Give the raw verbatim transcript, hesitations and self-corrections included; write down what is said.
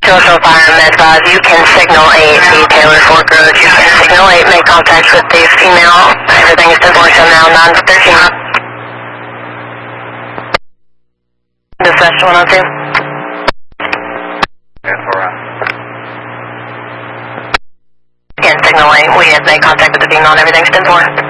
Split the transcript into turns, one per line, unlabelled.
social fire med five, you can signal eight, the Taylor Fork Road, you can signal eight, make contact with the female, everything is ten four, so now nine thirteen. Dispatch one oh two. Again, signal eight, we have made contact with the female and everything's ten four.